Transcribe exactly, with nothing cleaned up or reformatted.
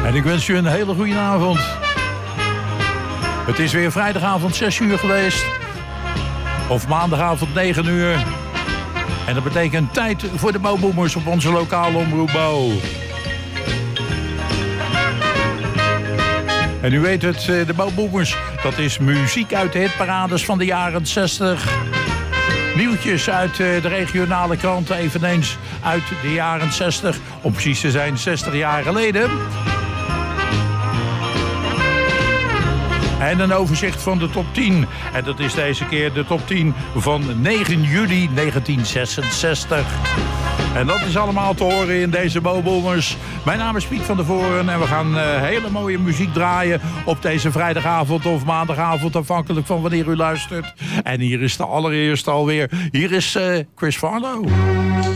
En ik wens u een hele goede avond. Het is weer vrijdagavond zes uur geweest. Of maandagavond negen uur. En dat betekent tijd voor de Bouwboomers op onze lokale omroep Bouw. En u weet het, de Bouwboomers, dat is muziek uit de hitparades van de jaren zestig. Nieuwtjes uit de regionale kranten, eveneens uit de jaren zestig. Om precies te zijn, zestig jaar geleden. En een overzicht van de top tien. En dat is deze keer de top tien van negen juli negentien zesenzestig. En dat is allemaal te horen in deze Bouwboomers. Mijn naam is Piet van der Voren en we gaan uh, hele mooie muziek draaien op deze vrijdagavond of maandagavond, afhankelijk van wanneer u luistert. En hier is de allereerste alweer. Hier is uh, Chris Farlow.